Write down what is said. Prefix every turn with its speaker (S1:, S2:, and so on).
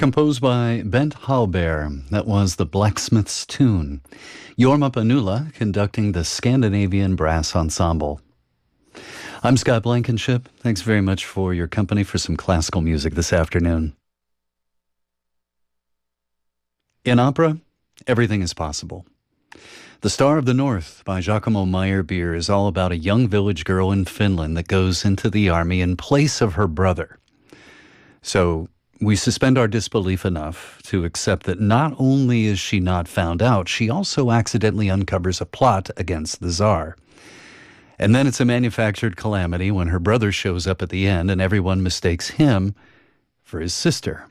S1: Composed by Bent Hallberg. That was the Blacksmith's Tune. Jorma Panula conducting the Scandinavian Brass Ensemble. I'm Scott Blankenship. Thanks very much for your company for some classical music this afternoon. In opera, everything is possible. The Star of the North by Giacomo Meyerbeer is all about a young village girl in Finland that goes into the army in place of her brother. So we suspend our disbelief enough to accept that not only is she not found out, she also accidentally uncovers a plot against the Tsar. And then it's a manufactured calamity when her brother shows up at the end and everyone mistakes him for his sister.